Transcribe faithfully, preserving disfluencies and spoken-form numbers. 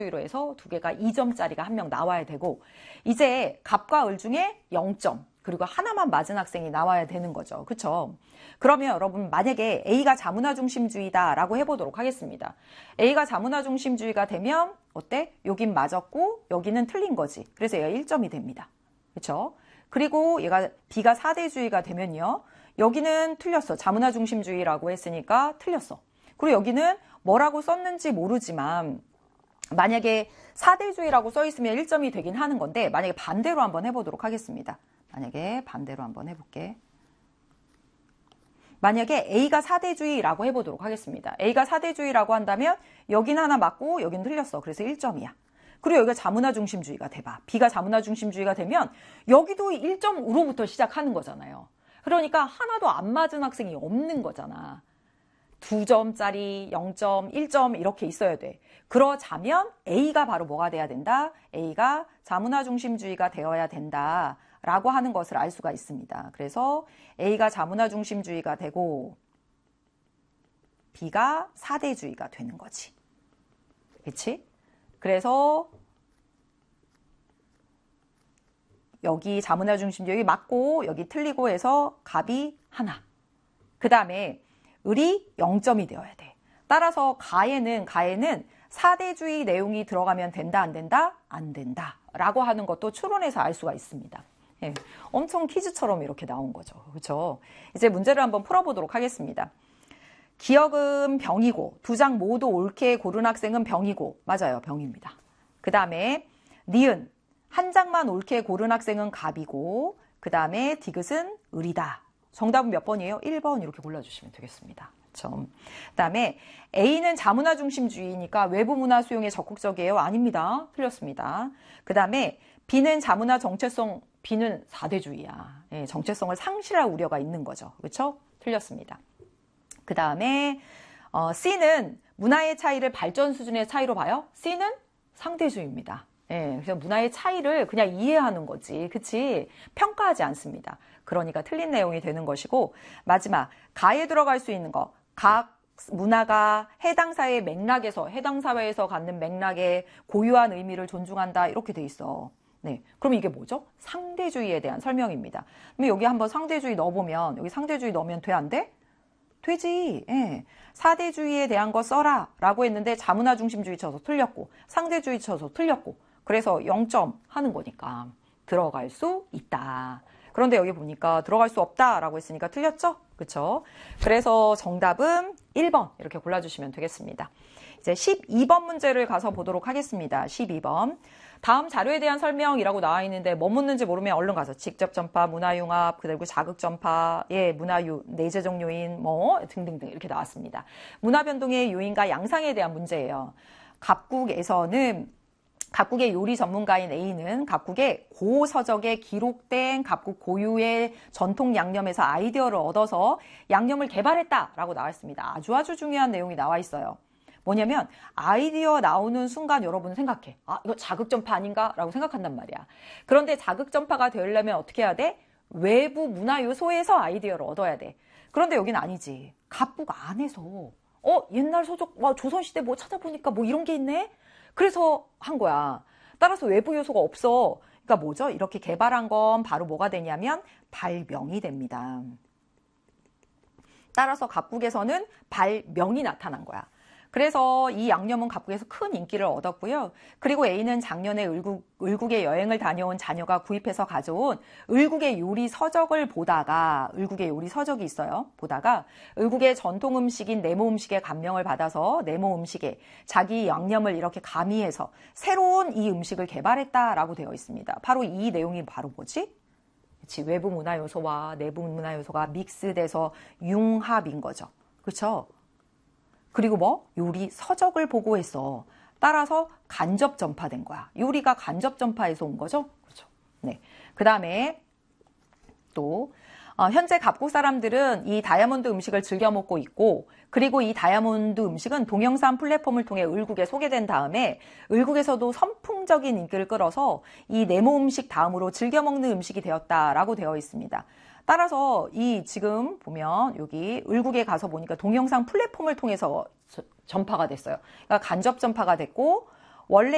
로 해서 두 개가 이 점짜리가 한 명 나와야 되고, 이제 갑과 을 중에 영 점 그리고 하나만 맞은 학생이 나와야 되는 거죠. 그쵸? 그러면 여러분 만약에 A가 자문화 중심주의다 라고 해보도록 하겠습니다. A가 자문화 중심주의가 되면 어때? 여긴 맞았고 여기는 틀린 거지. 그래서 얘가 일 점이 됩니다. 그쵸? 그리고 얘가 B가 사대주의가 되면요, 여기는 틀렸어. 자문화 중심주의라고 했으니까 틀렸어. 그리고 여기는 뭐라고 썼는지 모르지만 만약에 사대주의라고 써 있으면 일 점이 되긴 하는 건데, 만약에 반대로 한번 해보도록 하겠습니다. 만약에 반대로 한번 해볼게. 만약에 A가 사대주의라고 해보도록 하겠습니다. A가 사대주의라고 한다면 여기는 하나 맞고 여기는 틀렸어. 그래서 일 점이야. 그리고 여기가 자문화 중심주의가 돼봐. B가 자문화 중심주의가 되면 여기도 일 점으로부터 시작하는 거잖아요. 그러니까 하나도 안 맞은 학생이 없는 거잖아. 두 점짜리, 영 점, 일 점 이렇게 있어야 돼. 그러자면 A가 바로 뭐가 돼야 된다? A가 자문화 중심주의가 되어야 된다 라고 하는 것을 알 수가 있습니다. 그래서 A가 자문화 중심주의가 되고 B가 사대주의가 되는 거지. 그치? 그래서 여기 자문화 중심주의 맞고 여기 틀리고 해서 갑이 하나. 그 다음에 을이 영 점이 되어야 돼. 따라서 가에는 가에는 사대주의 내용이 들어가면 된다 안 된다? 안 된다 라고 하는 것도 추론해서 알 수가 있습니다. 예, 엄청 퀴즈처럼 이렇게 나온 거죠. 그렇죠? 이제 문제를 한번 풀어보도록 하겠습니다. 기억은 병이고 두 장 모두 옳게 고른 학생은 병이고, 맞아요, 병입니다. 그 다음에 니은 한 장만 옳게 고른 학생은 갑이고, 그 다음에 디귿은 을이다. 정답은 몇 번이에요? 일 번 이렇게 골라주시면 되겠습니다. 그렇죠? 그 다음에 A는 자문화 중심주의니까 외부 문화 수용에 적극적이에요? 아닙니다. 틀렸습니다. 그 다음에 B는 자문화 정체성, B는 사대주의야. 예, 정체성을 상실할 우려가 있는 거죠. 그렇죠? 틀렸습니다. 그 다음에 어, C는 문화의 차이를 발전 수준의 차이로 봐요? C는 상대주의입니다. 예, 그래서 문화의 차이를 그냥 이해하는 거지. 그치? 평가하지 않습니다. 그러니까 틀린 내용이 되는 것이고, 마지막 가에 들어갈 수 있는 거, 각 문화가 해당 사회의 맥락에서, 해당 사회에서 갖는 맥락의 고유한 의미를 존중한다 이렇게 돼 있어. 네, 그럼 이게 뭐죠? 상대주의에 대한 설명입니다. 그럼 여기 한번 상대주의 넣어보면, 여기 상대주의 넣으면 돼, 안 돼? 되지. 예. 사대주의에 대한 거 써라 라고 했는데 자문화 중심주의 쳐서 틀렸고 상대주의 쳐서 틀렸고, 그래서 영 점 하는 거니까 들어갈 수 있다. 그런데 여기 보니까 들어갈 수 없다 라고 했으니까 틀렸죠? 그쵸? 그래서 정답은 일 번 이렇게 골라주시면 되겠습니다. 이제 십이 번 문제를 가서 보도록 하겠습니다. 십이 번. 다음 자료에 대한 설명이라고 나와 있는데 뭐 묻는지 모르면 얼른 가서 직접 전파, 문화융합, 그리고 자극 전파, 예, 문화유, 내재적 요인, 뭐 등등등 이렇게 나왔습니다. 문화 변동의 요인과 양상에 대한 문제예요. 갑국에서는 갑국의 요리 전문가인 A는 갑국의 고서적에 기록된 갑국 고유의 전통 양념에서 아이디어를 얻어서 양념을 개발했다라고 나와 있습니다. 아주 아주 중요한 내용이 나와 있어요. 뭐냐면 아이디어 나오는 순간 여러분 생각해. 아, 이거 자극전파 아닌가? 라고 생각한단 말이야. 그런데 자극전파가 되려면 어떻게 해야 돼? 외부 문화 요소에서 아이디어를 얻어야 돼. 그런데 여긴 아니지. 갑국 안에서 어 옛날 서적, 와, 조선시대 뭐 찾아보니까 뭐 이런 게 있네? 그래서 한 거야. 따라서 외부 요소가 없어. 그러니까 뭐죠? 이렇게 개발한 건 바로 뭐가 되냐면 발명이 됩니다. 따라서 갑국에서는 발명이 나타난 거야. 그래서 이 양념은 갑국에서 큰 인기를 얻었고요. 그리고 A는 작년에 을국, 을국에 여행을 다녀온 자녀가 구입해서 가져온 을국의 요리 서적을 보다가, 을국의 요리 서적이 있어요. 보다가 을국의 전통 음식인 네모 음식에 감명을 받아서 네모 음식에 자기 양념을 이렇게 가미해서 새로운 이 음식을 개발했다라고 되어 있습니다. 바로 이 내용이 바로 뭐지? 그치, 외부 문화 요소와 내부 문화 요소가 믹스돼서 융합인 거죠. 그렇죠? 그리고 뭐? 요리 서적을 보고했어. 따라서 간접 전파된 거야. 요리가 간접 전파에서 온 거죠. 그렇죠. 네. 그 다음에 또 어, 현재 갑국 사람들은 이 다이아몬드 음식을 즐겨 먹고 있고, 그리고 이 다이아몬드 음식은 동영상 플랫폼을 통해 을국에 소개된 다음에 을국에서도 선풍적인 인기를 끌어서 이 네모 음식 다음으로 즐겨 먹는 음식이 되었다라고 되어 있습니다. 따라서 이 지금 보면 여기 을국에 가서 보니까 동영상 플랫폼을 통해서 전파가 됐어요. 그러니까 간접 전파가 됐고, 원래